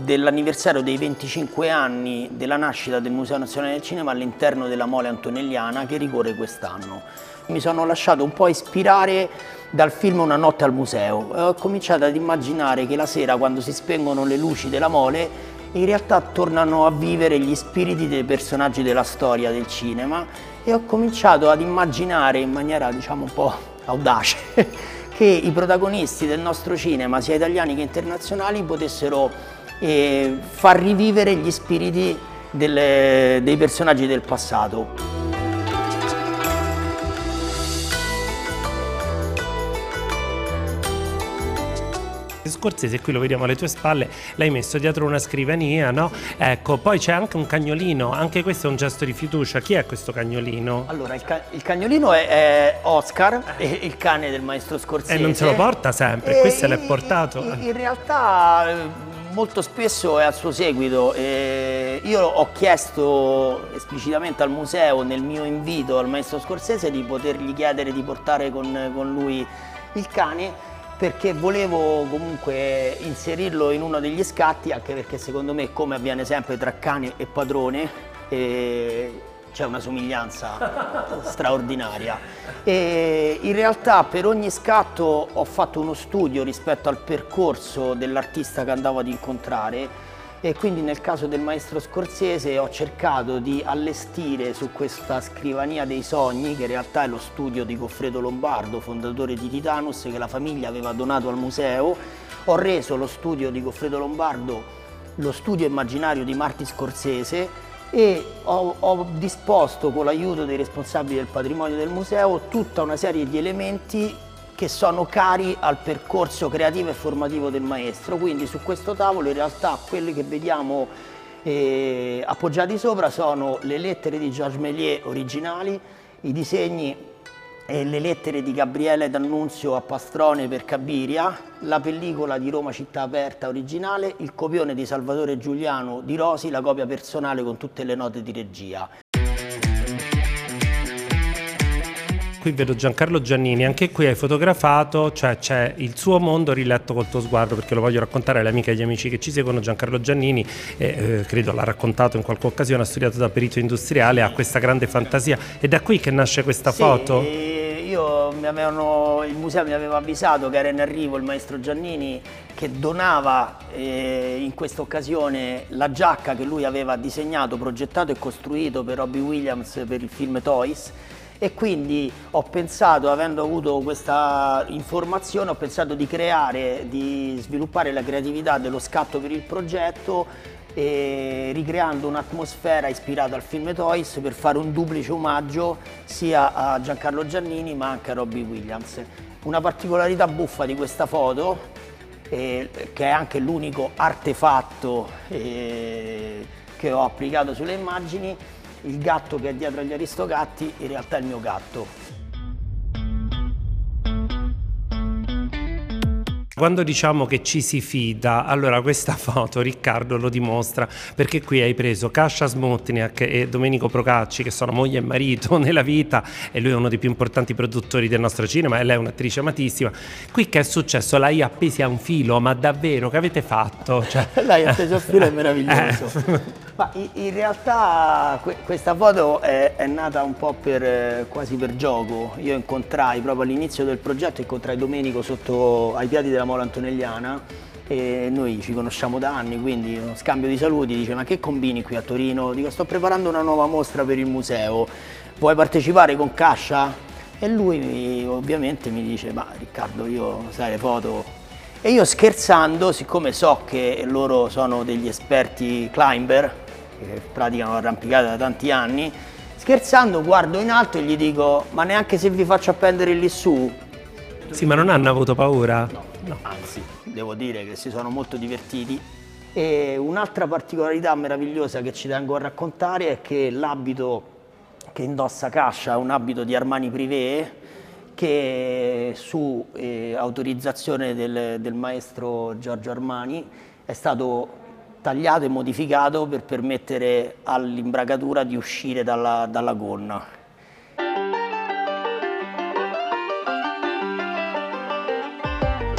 dell'anniversario dei 25 anni della nascita del Museo Nazionale del Cinema all'interno della Mole Antonelliana, che ricorre quest'anno. Mi sono lasciato un po' ispirare dal film Una notte al museo e ho cominciato ad immaginare che la sera, quando si spengono le luci della Mole, in realtà tornano a vivere gli spiriti dei personaggi della storia del cinema, e ho cominciato ad immaginare in maniera, diciamo, un po' audace che i protagonisti del nostro cinema, sia italiani che internazionali, potessero far rivivere gli spiriti dei personaggi del passato. Scorsese, qui lo vediamo alle tue spalle, l'hai messo dietro una scrivania, no? Ecco, poi c'è anche un cagnolino, anche questo è un gesto di fiducia. Chi è questo cagnolino? Allora, il cagnolino è Oscar, il cane del maestro Scorsese. E non se lo porta sempre, qui se l'è portato. In realtà molto spesso è al suo seguito. Io ho chiesto esplicitamente al museo, nel mio invito al maestro Scorsese, di potergli chiedere di portare con lui il cane, perché volevo comunque inserirlo in uno degli scatti, anche perché secondo me, come avviene sempre tra cane e padrone, c'è una somiglianza straordinaria. E in realtà per ogni scatto ho fatto uno studio rispetto al percorso dell'artista che andavo ad incontrare, e quindi nel caso del maestro Scorsese ho cercato di allestire su questa scrivania dei sogni, che in realtà è lo studio di Goffredo Lombardo, fondatore di Titanus, che la famiglia aveva donato al museo. Ho reso lo studio di Goffredo Lombardo lo studio immaginario di Martin Scorsese, e ho disposto, con l'aiuto dei responsabili del patrimonio del museo, tutta una serie di elementi che sono cari al percorso creativo e formativo del maestro. Quindi su questo tavolo in realtà quelli che vediamo appoggiati sopra sono le lettere di Georges Méliès originali, i disegni e le lettere di Gabriele D'Annunzio a Pastrone per Cabiria, la pellicola di Roma città aperta originale, il copione di Salvatore Giuliano di Rosi, la copia personale con tutte le note di regia. Qui vedo Giancarlo Giannini, anche qui hai fotografato, cioè c'è il suo mondo riletto col tuo sguardo, perché lo voglio raccontare alle amiche e agli amici che ci seguono. Giancarlo Giannini, credo l'ha raccontato in qualche occasione, ha studiato da perito industriale, ha questa grande fantasia, ed è qui che nasce questa foto? Il museo mi aveva avvisato che era in arrivo il maestro Giannini, che donava in questa occasione la giacca che lui aveva disegnato, progettato e costruito per Robbie Williams per il film Toys. E quindi ho pensato, avendo avuto questa informazione, ho pensato di sviluppare la creatività dello scatto per il progetto, ricreando un'atmosfera ispirata al film Toys, per fare un duplice omaggio sia a Giancarlo Giannini ma anche a Robbie Williams. Una particolarità buffa di questa foto, che è anche l'unico artefatto che ho applicato sulle immagini: il gatto che è dietro agli Aristogatti in realtà è il mio gatto. Quando diciamo che ci si fida, allora questa foto, Riccardo, lo dimostra, perché qui hai preso Kasia Smutniak e Domenico Procacci, che sono moglie e marito nella vita, e lui è uno dei più importanti produttori del nostro cinema e lei è un'attrice amatissima. Qui che è successo? L'hai appesi a un filo, ma davvero che avete fatto? Cioè... L'hai appeso a un filo, è meraviglioso. Ma in realtà questa foto è nata un po' quasi per gioco. Io incontrai proprio all'inizio del progetto, Domenico sotto ai piedi della Mole Antonelliana, e noi ci conosciamo da anni, quindi uno scambio di saluti. Dice: ma che combini qui a Torino? Dico: sto preparando una nuova mostra per il museo, vuoi partecipare con Kasia? E lui ovviamente mi dice: ma Riccardo, io sai le foto. E io, scherzando, siccome so che loro sono degli esperti climber, che praticano l'arrampicata da tanti anni, scherzando guardo in alto e gli dico: ma neanche se vi faccio appendere lì su? Sì, ma non hanno avuto paura? No. Anzi, devo dire che si sono molto divertiti. E un'altra particolarità meravigliosa che ci tengo a raccontare è che l'abito che indossa Kasia è un abito di Armani Privé, che su autorizzazione del maestro Giorgio Armani è stato tagliato e modificato per permettere all'imbragatura di uscire dalla gonna.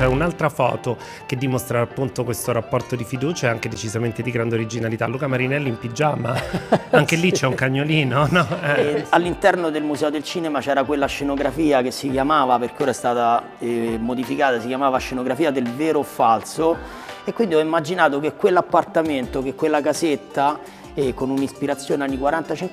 C'è un'altra foto che dimostra appunto questo rapporto di fiducia e anche decisamente di grande originalità. Luca Marinelli in pigiama, anche lì c'è un cagnolino, no? All'interno del Museo del Cinema c'era quella scenografia che si chiamava, perché ora è stata modificata, si chiamava scenografia del vero o falso, e quindi ho immaginato che quell'appartamento, che quella casetta, con un'ispirazione anni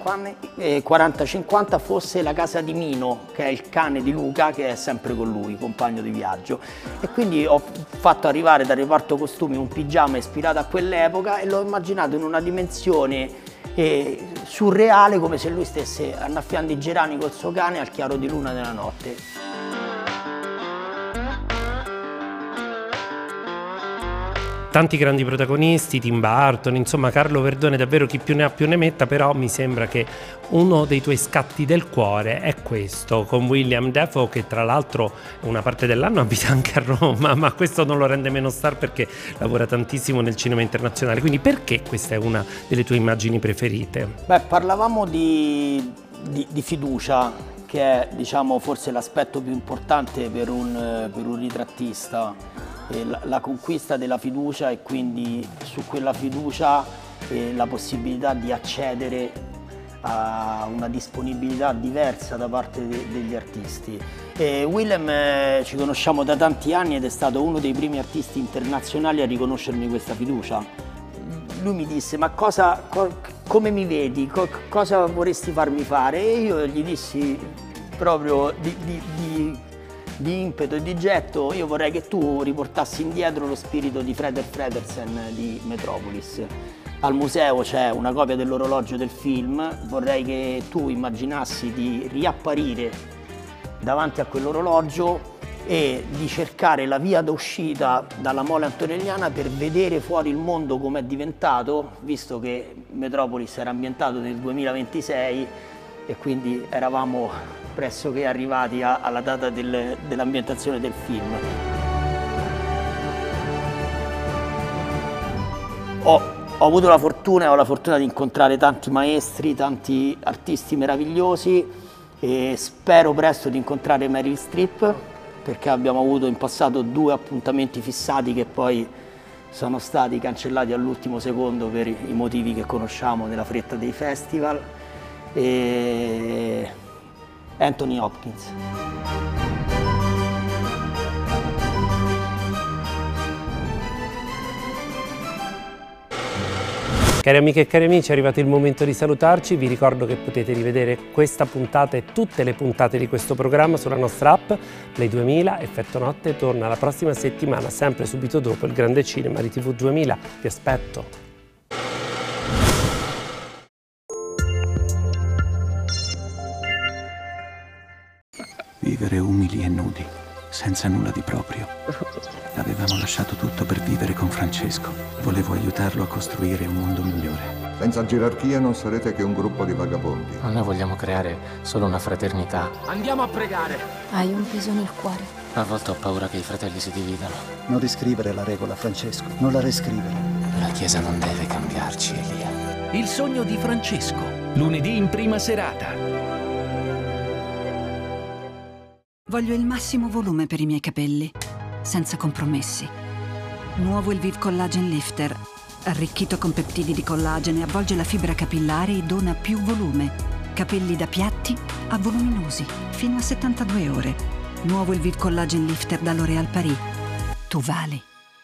40-50 fosse la casa di Mino, che è il cane di Luca, che è sempre con lui, compagno di viaggio. E quindi ho fatto arrivare dal reparto costumi un pigiama ispirato a quell'epoca e l'ho immaginato in una dimensione surreale, come se lui stesse annaffiando i gerani col suo cane al chiaro di luna nella notte. Tanti grandi protagonisti, Tim Burton, insomma Carlo Verdone, davvero chi più ne ha più ne metta, però mi sembra che uno dei tuoi scatti del cuore è questo, con William Dafoe, che tra l'altro una parte dell'anno abita anche a Roma, ma questo non lo rende meno star perché lavora tantissimo nel cinema internazionale. Quindi perché questa è una delle tue immagini preferite? Beh, parlavamo di fiducia, che è, diciamo, forse l'aspetto più importante per un ritrattista. La conquista della fiducia e quindi su quella fiducia la possibilità di accedere a una disponibilità diversa da parte degli artisti. Willem ci conosciamo da tanti anni ed è stato uno dei primi artisti internazionali a riconoscermi questa fiducia. Lui mi disse: ma come mi vedi? Cosa vorresti farmi fare? E io gli dissi proprio di impeto e di getto: io vorrei che tu riportassi indietro lo spirito di Freder Fredersen di Metropolis. Al museo c'è una copia dell'orologio del film, vorrei che tu immaginassi di riapparire davanti a quell'orologio e di cercare la via d'uscita dalla mole antonelliana per vedere fuori il mondo com'è diventato, visto che Metropolis era ambientato nel 2026 e quindi eravamo pressoché arrivati alla data dell'ambientazione del film. Ho avuto la fortuna e ho la fortuna di incontrare tanti maestri, tanti artisti meravigliosi e spero presto di incontrare Meryl Streep, perché abbiamo avuto in passato 2 appuntamenti fissati che poi sono stati cancellati all'ultimo secondo per i motivi che conosciamo nella fretta dei festival. E Anthony Hopkins. Cari amiche e cari amici, è arrivato il momento di salutarci. Vi ricordo che potete rivedere questa puntata e tutte le puntate di questo programma sulla nostra app Play 2000. Effetto Notte torna la prossima settimana, sempre subito dopo il grande cinema di TV 2000. Vi aspetto. Vivere umili e nudi, senza nulla di proprio. Avevamo lasciato tutto per vivere con Francesco. Volevo aiutarlo a costruire un mondo migliore. Senza gerarchia non sarete che un gruppo di vagabondi. Ma noi vogliamo creare solo una fraternità. Andiamo a pregare. Hai un peso nel cuore. A volte ho paura che i fratelli si dividano. Non riscrivere la regola, Francesco. Non la riscrivere. La Chiesa non deve cambiarci, Elia. Il sogno di Francesco. Lunedì in prima serata. Voglio il massimo volume per i miei capelli, senza compromessi. Nuovo il Viv Collagen Lifter, arricchito con peptidi di collagene, avvolge la fibra capillare e dona più volume. Capelli da piatti a voluminosi, fino a 72 ore. Nuovo il Viv Collagen Lifter da L'Oréal Paris. Tu vali.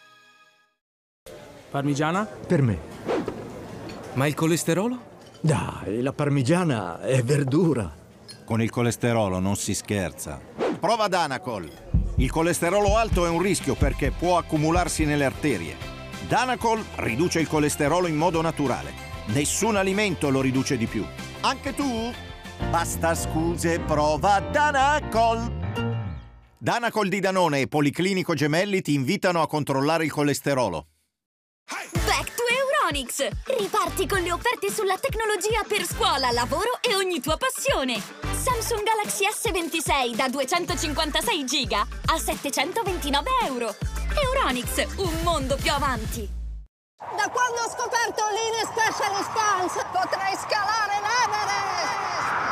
Parmigiana? Per me. Ma il colesterolo? Dai, la parmigiana è verdura. Con il colesterolo non si scherza. Prova Danacol. Il colesterolo alto è un rischio perché può accumularsi nelle arterie. Danacol riduce il colesterolo in modo naturale. Nessun alimento lo riduce di più. Anche tu? Basta scuse, prova Danacol. Danacol di Danone e Policlinico Gemelli ti invitano a controllare il colesterolo. Back to Euronics! Riparti con le offerte sulla tecnologia per scuola, lavoro e ogni tua passione. Samsung Galaxy S26 da 256 GB a 729 €. Euronics, un mondo più avanti. Da quando ho scoperto l'Ine Special Stance potrei scalare l'Everest!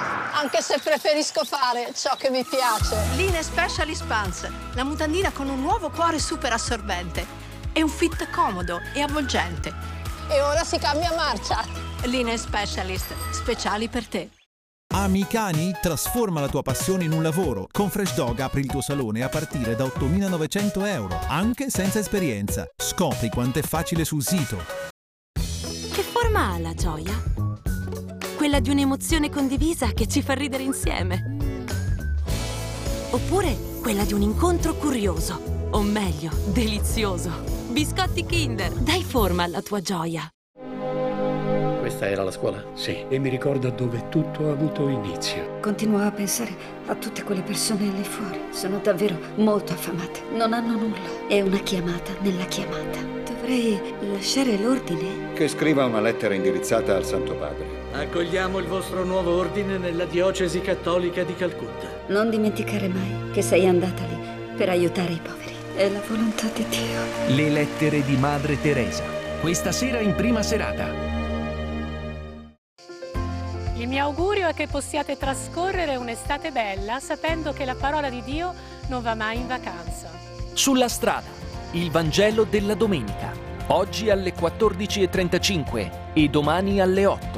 Anche se preferisco fare ciò che mi piace. Line Specialist Pants, la mutandina con un nuovo cuore super assorbente. È un fit comodo e avvolgente. E ora si cambia marcia. Line Specialist, speciali per te. Ami i cani? Trasforma la tua passione in un lavoro. Con Fresh Dog apri il tuo salone a partire da 8.900 euro, anche senza esperienza. Scopri quanto è facile sul sito. Che forma ha la gioia? Quella di un'emozione condivisa che ci fa ridere insieme. Oppure quella di un incontro curioso, o meglio, delizioso. Biscotti Kinder, dai forma alla tua gioia. Questa era la scuola? Sì, e mi ricorda dove tutto ha avuto inizio. Continuo a pensare a tutte quelle persone lì fuori. Sono davvero molto affamate. Non hanno nulla. È una chiamata nella chiamata. Dovrei lasciare l'ordine? Che scriva una lettera indirizzata al Santo Padre. Accogliamo il vostro nuovo ordine nella diocesi cattolica di Calcutta. Non dimenticare mai che sei andata lì per aiutare i poveri. È la volontà di Dio. Le lettere di Madre Teresa. Questa sera in prima serata. Il mio augurio è che possiate trascorrere un'estate bella sapendo che la parola di Dio non va mai in vacanza. Sulla strada, il Vangelo della domenica. Oggi alle 14:35 e domani alle 8.